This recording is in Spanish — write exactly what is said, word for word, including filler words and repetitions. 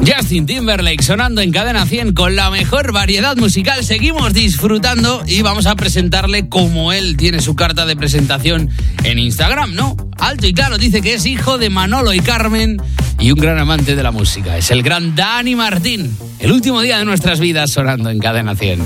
Justin Timberlake sonando en Cadena cien con la mejor variedad musical. Seguimos disfrutando y vamos a presentarle como él tiene su carta de presentación en Instagram, ¿no? Alto y claro, dice que es hijo de Manolo y Carmen y un gran amante de la música. Es el gran Dani Martín. El último día de nuestras vidas sonando en Cadena cien.